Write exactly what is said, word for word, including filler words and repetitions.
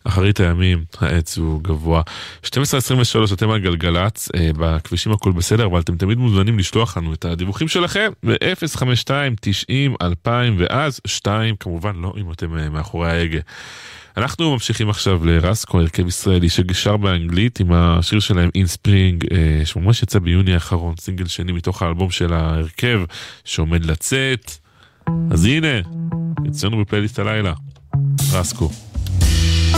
אחרית הימים, העץ הוא גבוה. שתים עשרה עשרים ושלוש, אתם על גלגלץ, בכבישים הכל בסדר, אבל אתם תמיד מוזמנים לשלוח לנו את הדיווחים שלכם, ב-אפס חמש שתיים תשעים אלפיים ואז שתיים, כמובן לא אם אתם מאחורי ההגה. אנחנו ממשיכים עכשיו לרסקו, הרכב ישראלי שגשר באנגלית עם השיר שלהם In Spring, שממש יצא ביוני האחרון, סינגל שני מתוך האלבום של ההרכב שעומד לצאת. אז הנה, יצאנו בפלייליסט הלילה, רסקו.